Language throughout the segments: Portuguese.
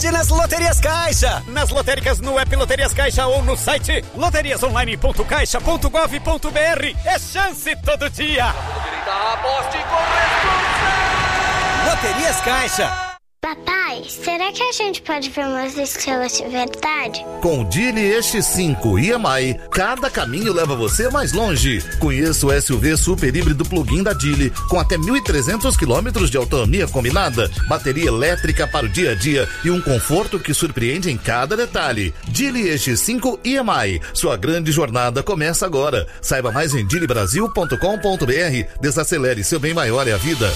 sorte nas Loterias Caixa. Nas lotéricas, no app Loterias Caixa ou no site loteriasonline.caixa.gov.br. É chance todo dia. Aposte com Loterias Caixa. Papai, será que a gente pode ver umas estrelas de verdade? Com o Dili X5 EMI, cada caminho leva você mais longe. Conheça o SUV super híbrido plug-in da Dili, com até 1.300 km de autonomia combinada, bateria elétrica para o dia a dia e um conforto que surpreende em cada detalhe. Dili X5 EMI, sua grande jornada começa agora. Saiba mais em dilibrasil.com.br. Desacelere, seu bem maior é a vida.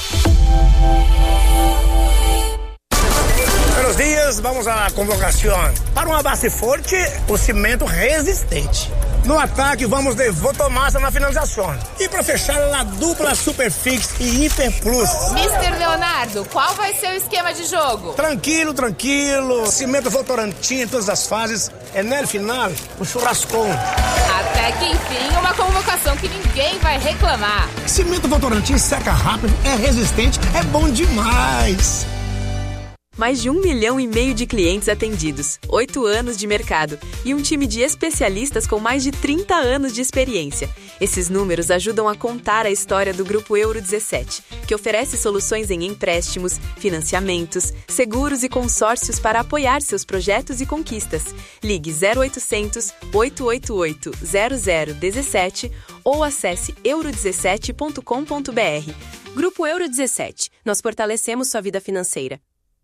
Buenos dias, vamos à convocação. Para uma base forte, o cimento resistente. No ataque, vamos de Votomassa na finalização. E para fechar, a dupla Superfix e Hiper Plus. Mr. Leonardo, qual vai ser o esquema de jogo? Tranquilo. Cimento Votorantim em todas as fases. É no final, o churrascão. Até que enfim, uma convocação que ninguém vai reclamar. Cimento Votorantim seca rápido, é resistente, é bom demais. Mais de 1,5 milhão de clientes atendidos, 8 anos de mercado e um time de especialistas com mais de 30 anos de experiência. Esses números ajudam a contar a história do Grupo Euro 17, que oferece soluções em empréstimos, financiamentos, seguros e consórcios para apoiar seus projetos e conquistas. Ligue 0800 888 0017 ou acesse euro17.com.br. Grupo Euro 17. Nós fortalecemos sua vida financeira.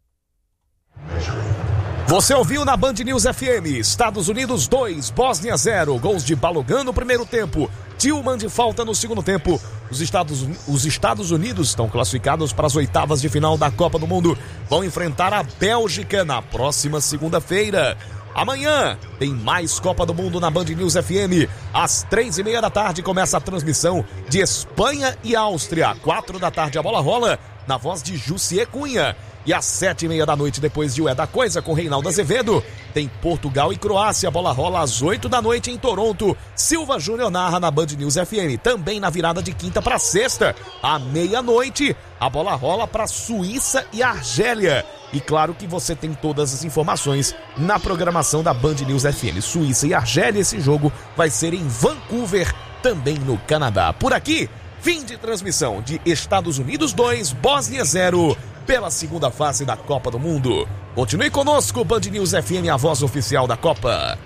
Você ouviu na Band News FM, Estados Unidos 2, Bósnia 0, gols de Balogun no primeiro tempo, Tillman de falta no segundo tempo. Os Estados Unidos estão classificados para as oitavas de final da Copa do Mundo, vão enfrentar a Bélgica na próxima segunda-feira. Amanhã tem mais Copa do Mundo na Band News FM. Às 3:30 da tarde começa a transmissão de Espanha e Áustria. 4 da tarde a bola rola na voz de Jussier Cunha. E às 7:30 da noite, depois de O É da Coisa com Reinaldo Azevedo, tem Portugal e Croácia. A bola rola às 8 da noite em Toronto. Silva Júnior narra na Band News FM. Também na virada de quinta para sexta, à meia-noite, a bola rola para Suíça e Argélia. E claro que você tem todas as informações na programação da Band News FM. Suíça e Argélia, esse jogo vai ser em Vancouver, também no Canadá. Por aqui, fim de transmissão de Estados Unidos 2, Bósnia 0, pela segunda fase da Copa do Mundo. Continue conosco, Band News FM, a voz oficial da Copa.